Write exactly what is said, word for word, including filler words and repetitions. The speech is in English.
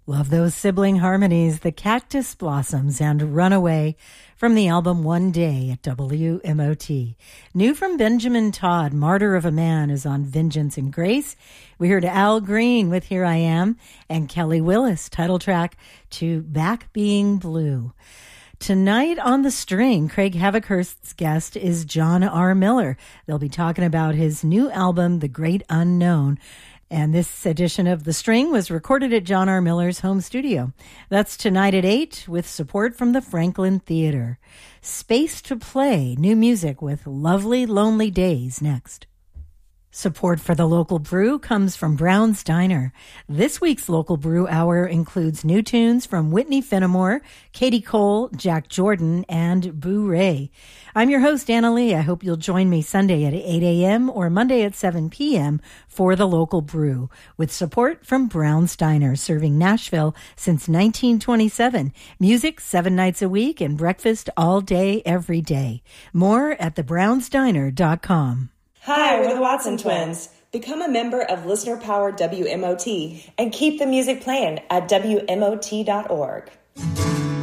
Love those sibling harmonies, the Cactus Blossoms and Runaway from the album One Day at W M O T. New from Benjamin Todd, Martyr of a Man is on Vengeance and Grace. We heard Al Green with Here I Am and Kelly Willis, title track to Back Being Blue. Tonight on The String, Craig Havikhurst's guest is John R. Miller. They'll be talking about his new album, The Great Unknown. And this edition of The String was recorded at John R. Miller's home studio. That's tonight at eight with support from the Franklin Theater. Space to Play, new music with Lovely Lonely Days next. Support for the local brew comes from Brown's Diner. This week's local brew hour includes new tunes from Whitney Fenimore, Katie Cole, Jack Jordan, and Boo Ray. I'm your host, Anna Lee. I hope you'll join me Sunday at eight a.m. or Monday at seven p.m. for the local brew, with support from Brown's Diner, serving Nashville since nineteen twenty-seven. Music seven nights a week and breakfast all day, every day. More at the browns diner dot com. Hi, we're the Watson Twins. Become a member of Listener Powered W M O T and keep the music playing at W M O T dot org.